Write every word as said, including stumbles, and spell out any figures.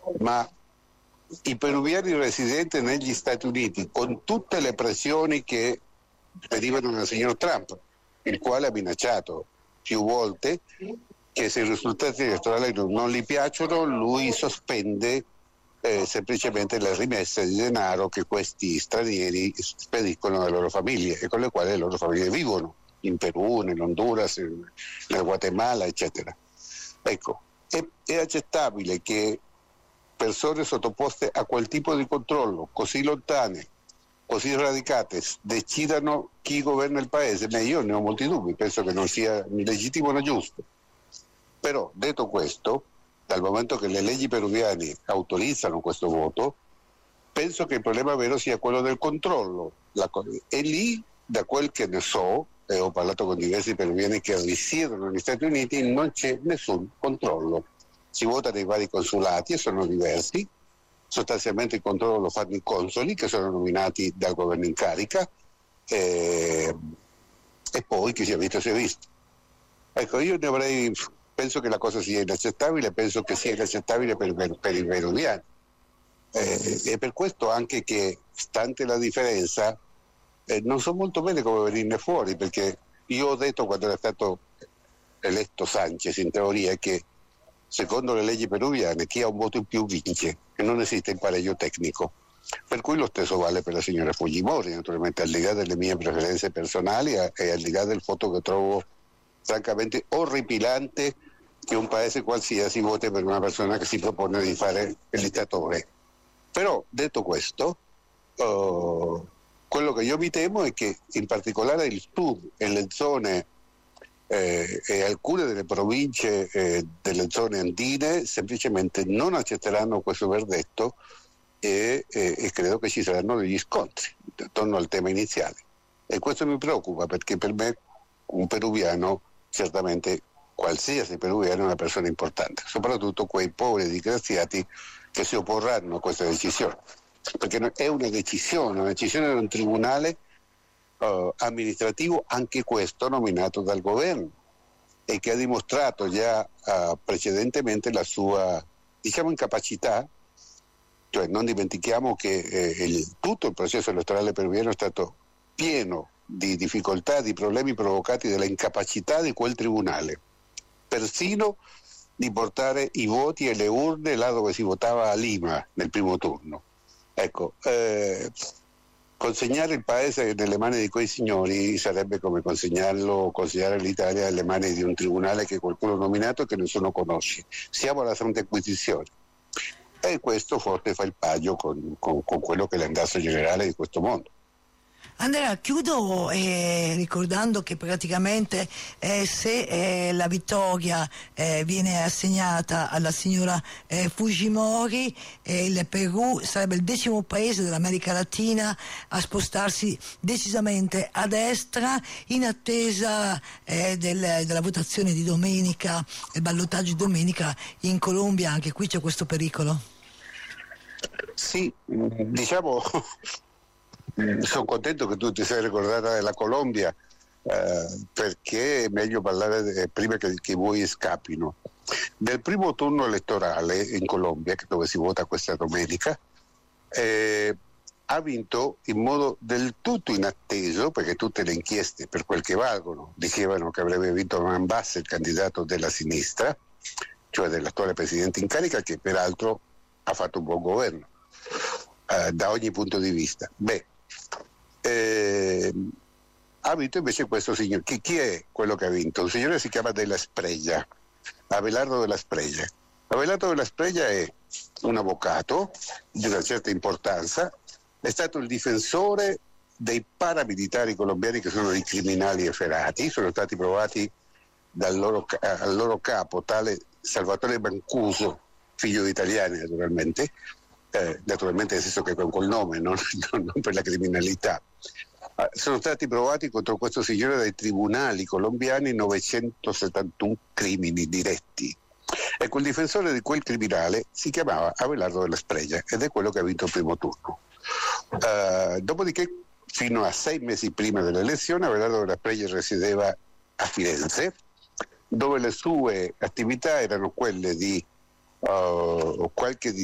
ma i peruviani residenti negli Stati Uniti, con tutte le pressioni che derivano dal signor Trump, il quale ha minacciato più volte che se i risultati elettorali non gli piacciono lui sospende eh, semplicemente le rimesse di denaro che questi stranieri spediscono alle loro famiglie e con le quali le loro famiglie vivono in Perù, nell'Honduras, nel Guatemala, eccetera. Ecco, è, è accettabile che persone sottoposte a quel tipo di controllo, così lontane, così radicate, decidano chi governa il paese? Beh, io ne ho molti dubbi, penso che non sia né legittimo né giusto. Però, detto questo, dal momento che le leggi peruviane autorizzano questo voto, penso che il problema vero sia quello del controllo. La, e lì, da quel che ne so, e ho parlato con diversi peruviani che risiedono negli Stati Uniti, non c'è nessun controllo. Si vota nei vari consulati e sono diversi, sostanzialmente il controllo lo fanno i consoli che sono nominati dal governo in carica e, e poi chi si è visto si è visto. Ecco, io ne avrei, penso che la cosa sia inaccettabile, penso che sia inaccettabile per, per, per i peruviani eh, e per questo anche che, stante la differenza, eh, non so molto bene come venirne fuori, perché io ho detto quando era stato eletto Sanchez in teoria che secondo le leggi peruviane chi ha un voto in più vince e non esiste il pareggio tecnico, per cui lo stesso vale per la signora Fujimori, naturalmente al di là delle mie preferenze personali e al di là del voto che trovo francamente orripilante che un paese qualsiasi voti per una persona che si propone di fare il dittatore. Però detto questo, uh, quello che io mi temo è che in particolare il sud e le zone Eh, e alcune delle province eh, delle zone andine semplicemente non accetteranno questo verdetto e, e, e credo che ci saranno degli scontri attorno al tema iniziale e questo mi preoccupa perché per me un peruviano, certamente qualsiasi peruviano, è una persona importante, soprattutto quei poveri disgraziati che si opporranno a questa decisione, perché è una decisione, una decisione di un tribunale Uh, amministrativo, anche questo nominato dal governo e che ha dimostrato già uh, precedentemente la sua, diciamo, incapacità. Cioè non dimentichiamo che eh, il, tutto il processo elettorale peruviano è stato pieno di difficoltà, di problemi provocati dalla incapacità di quel tribunale, persino di portare i voti e le urne là dove si votava a Lima nel primo turno. Ecco, eh, consegnare il paese nelle mani di quei signori sarebbe come consegnarlo, consegnare l'Italia nelle mani di un tribunale che qualcuno ha nominato e che nessuno conosce. Siamo alla Santa Inquisizione e questo forse fa il paio con, con, con quello che è l'andazzo generale di questo mondo. Andrea, chiudo eh, ricordando che praticamente eh, se eh, la vittoria eh, viene assegnata alla signora eh, Fujimori, eh, il Perù sarebbe il decimo paese dell'America Latina a spostarsi decisamente a destra in attesa eh, del, della votazione di domenica, il ballottaggio di domenica in Colombia. Anche qui c'è questo pericolo. Sì, diciamo... Sono contento che tu ti sei ricordata della Colombia eh, perché è meglio parlare de, prima che, che voi scappino. Nel primo turno elettorale in Colombia, dove si vota questa domenica, eh, ha vinto in modo del tutto inatteso, perché tutte le inchieste, per quel che valgono, dicevano che avrebbe vinto a man bassa il candidato della sinistra, cioè dell'attuale presidente in carica, che peraltro ha fatto un buon governo eh, da ogni punto di vista. Beh, Eh, ha vinto invece questo signore. Chi, chi è quello che ha vinto? Un signore si chiama Della Spregia, Abelardo Della Spregia. Abelardo Della Spregia è un avvocato di una certa importanza, è stato il difensore dei paramilitari colombiani che sono dei criminali efferati, sono stati provati dal loro, al loro capo, tale Salvatore Mancuso, figlio di italiani naturalmente, Eh, naturalmente nel senso che con quel nome, non, non per la criminalità. Eh, sono stati provati contro questo signore dai tribunali colombiani novecentosettantuno crimini diretti. E quel difensore di quel criminale si chiamava Abelardo Della Spregia ed è quello che ha vinto il primo turno. Eh, dopodiché, fino a sei mesi prima dell'elezione, Abelardo Della Spregia risiedeva a Firenze, dove le sue attività erano quelle di Uh, qualche